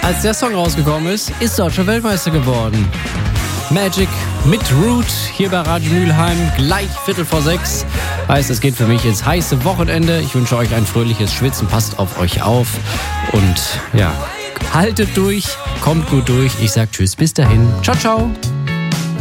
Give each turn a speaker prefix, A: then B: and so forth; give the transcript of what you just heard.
A: Als der Song rausgekommen ist deutscher Weltmeister geworden. Magic mit Root hier bei Radio Mülheim, gleich 5:45. Heißt, es geht für mich ins heiße Wochenende. Ich wünsche euch ein fröhliches Schwitzen, passt auf euch auf und ja, haltet durch, kommt gut durch. Ich sag tschüss, bis dahin. Ciao, ciao.